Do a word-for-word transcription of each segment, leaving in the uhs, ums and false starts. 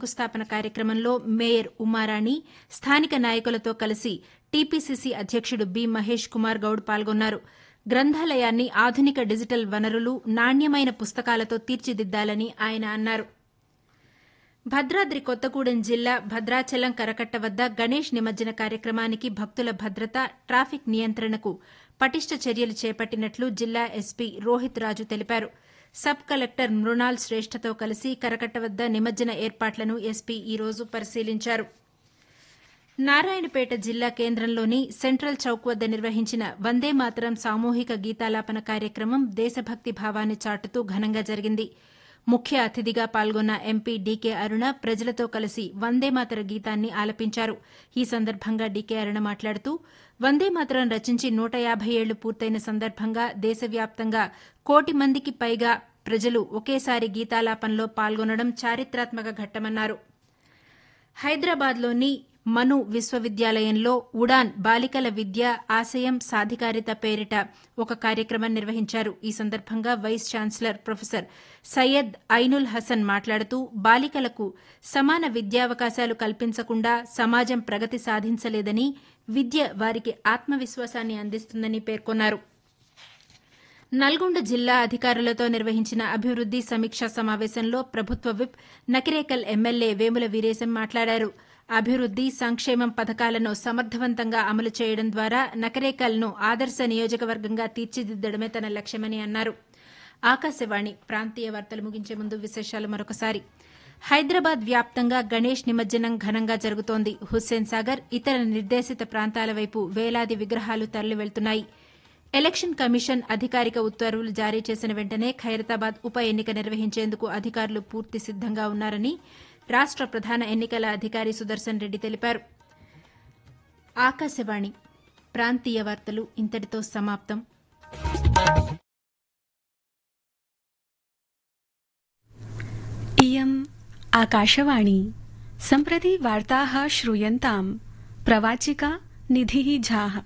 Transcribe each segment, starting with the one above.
శంకుస్థాపన కార్యక్రమంలో మేయర్ ఉమారాణి స్థానిక నాయకులతో కలిసి టీపీసీసీ అధ్యక్షుడు బి మహేష్ కుమార్ గౌడ్ పాల్గొన్నారు. గ్రంథాలయాన్ని ఆధునిక డిజిటల్ వనరులు, నాణ్యమైన పుస్తకాలతో తీర్చిదిద్దాలని ఆయన అన్నారు. భద్రాద్రి కొత్తగూడెం జిల్లా భద్రాచలం కరకట్ట వద్ద గణేష్ నిమజ్జన కార్యక్రమానికి భక్తుల భద్రత, ట్రాఫిక్ నియంత్రణకు పటిష్ట చర్యలు చేపట్టినట్లు జిల్లా ఎస్పీ రోహిత్ రాజు తెలిపారు. సబ్ కలెక్టర్ మృణాల్ శ్రేష్ఠతో కలిసి కరకట్ట వద్ద నిమజ్జన ఏర్పాట్లను ఎస్పీ ఈ రోజు పరిశీలించారు. నారాయణపేట జిల్లా కేంద్రంలోని సెంట్రల్ చౌక్ వద్ద నిర్వహించిన వందేమాతరం సామూహిక గీతాలాపన కార్యక్రమం దేశభక్తి భావాన్ని చాటుతూ ఘనంగా జరిగింది. ముఖ్య అతిథిగా పాల్గొన్న ఎంపీ డీకే అరుణ ప్రజలతో కలిసి వందేమాతర గీతాన్ని ఆలపించారు. ఈ సందర్భంగా డీకే అరుణ మాట్లాడుతూ వందేమాతరం రచించి నూట యాభై ఏళ్లు పూర్తయిన సందర్భంగా దేశవ్యాప్తంగా కోటి మందికి పైగా ప్రజలు ఒకేసారి గీతాలాపనలో పాల్గొనడం చారిత్రాత్మక ఘట్టమన్నారు. హైదరాబాద్లోని మను విశ్వవిద్యాలయంలో ఉడాన్ బాలికల విద్య, ఆశయం, సాధికారిత పేరిట ఒక కార్యక్రమం నిర్వహించారు. ఈ సందర్భంగా vice chancellor professor Syed Ainul Hasan మాట్లాడుతూ బాలికలకు సమాన విద్యావకాశాలు కల్పించకుండా సమాజం ప్రగతి సాధించలేదని, విద్య వారికి ఆత్మవిశ్వాసాన్ని అందిస్తుందని పేర్కొన్నారు. నల్గొండ జిల్లా అధికారులతో నిర్వహించిన అభివృద్ది సమీక్షా సమావేశంలో ప్రభుత్వ విప్ నకిరేకల్ ఎమ్మెల్యే వేముల వీరేశం మాట్లాడారు. అభివృద్ది, సంక్షేమం పథకాలను సమర్థవంతంగా అమలు చేయడం ద్వారా నకరేకల్ను ఆదర్శ నియోజకవర్గంగా తీర్చిదిద్దడమే తన లక్ష్యమని అన్నారు. ఆకాశవాణి ప్రాంతీయ వార్తలు ముగించే ముందు విశేషాలు మరొకసారి. హైదరాబాద్ వ్యాప్తంగా గణేష్ నిమజ్జనం ఘనంగా జరుగుతోంది. హుస్సేన్ సాగర్, ఇతర నిర్దేశిత ప్రాంతాల వైపు వేలాది విగ్రహాలు తరలి వెళ్తున్నాయి. ఎలక్షన్ కమిషన్ అధికారిక ఉత్తర్వులు జారీ చేసిన వెంటనే ఖైరతాబాద్ ఉప ఎన్నిక నిర్వహించేందుకు అధికారులు పూర్తి సిద్దంగా ఉన్నారని రాష్ట ప్రధాన ఎన్నికల అధికారి సుదర్శన్ రెడ్డి తెలిపారు. ఆకాశవాణి ప్రాంతీయ వార్తలు ఇంతటితో సమాప్తం. इयम् आकाशवाणी सम्प्रति वार्ताः श्रूयन्ताम्. प्रवाचिका निधिः झाः.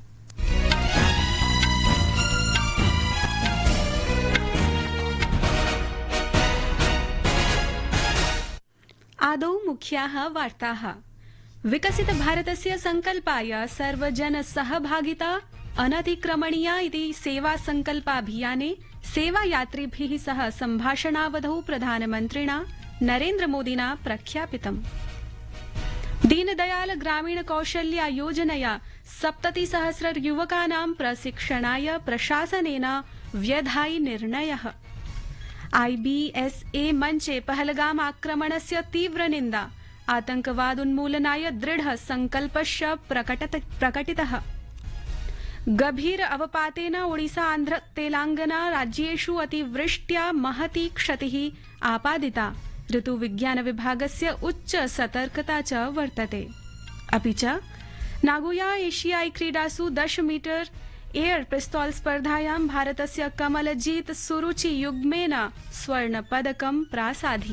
आदौ मुख्याः वार्ताः. विकसित भारतस्य संकल्पाय सर्वजन सहभागिता अनतिक्रमणीया इति सेवा संकल्पाभियाने सेवायात्रिभिः सह सम्भाषणावधौ प्रधानमन्त्रिणा नरेन्द्रमोदिना प्रख्यापितम्. दीनदयाल ग्रामीण कौशल्या योजनया सप्ततिसहस्र युवकानां प्रशिक्षणाय प्रशासनेन व्यधायि निर्णयः. आईबीएसए मञ्चे पहलगाम आक्रमणस्य तीव्र निन्दा. आतंकवादोन्मूलनाय दृढ संकल्पश्च प्रकटितः. गभीर अवपातेन ओडिशा, आन्ध्र, तेलंगाना राज्येषु अतिवृष्ट्या महती क्षतिः आपादिता. ऋतुविज्ञान विभागस्य उच्च सतर्कता च वर्तते. अपि च नागोया एशियाई क्रीडासु दश मीटर एयर पिस्तौल स्पर्धायां भारतस्य कमलजीत सुरुचि युग्मेन स्वर्णपदकं प्रासाधि.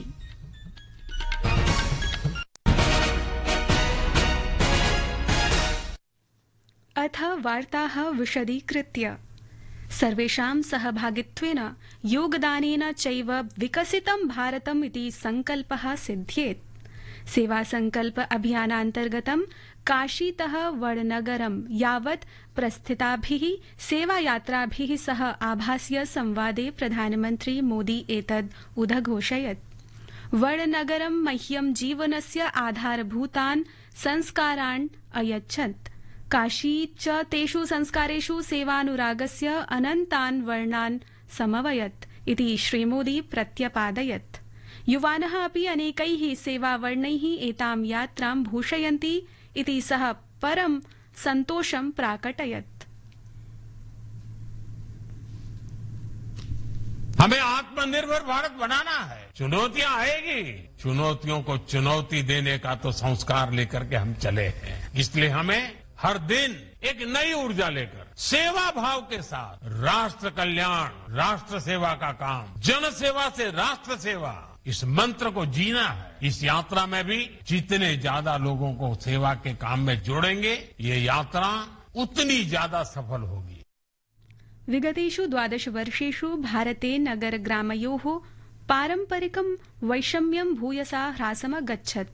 अथ वार्ताः विशदीकृत्य. सर्वेषां सहभागित्वेन योगदानेन चैव विकसितं भारतम् इति संकल्पः सिद्ध्येत्. सेवा संकल्प अभियानान्तर्गतं काशीतः वडनगरं यावत् प्रस्थिताभिः सेवायात्राभिः सह आभास्य संवादे प्रधानमन्त्री मोदी एतद् उदघोषयत्. वडनगरं मह्यं जीवनस्य आधारभूतान् संस्कारान् अयच्छत्. काशी च तेषु संस्कारेषु सेवानुरागस्य अनन्तान् वर्णान् समवयत् इति श्रीमोदी प्रत्यपादयत्. युवानः अपि अनेकैः सेवावर्णैः एतां यात्रां भूषयन्ति इति सः परं सन्तोषं प्राकटयत्. हमें आत्मनिर्भर भारत बनाना है. चुनौतियां आएगी, चुनौतियों को चुनौती देने का तो संस्कार लेकर के हम चले हैं. इसलिए हमें हर दिन एक नई ऊर्जा लेकर सेवा भाव के साथ राष्ट्र कल्याण, राष्ट्र सेवा का काम, जन सेवा से राष्ट्र सेवा, इस मंत्र को जीना है. इस यात्रा में भी जितने ज्यादा लोगों को सेवा के काम में जोड़ेंगे, ये यात्रा उतनी ज्यादा सफल होगी. विगतेषु द्वादश वर्षेषु भारते नगर ग्रामयोः पारम्परिकं वैषम्यं भूयसा ह्रासमगच्छत्.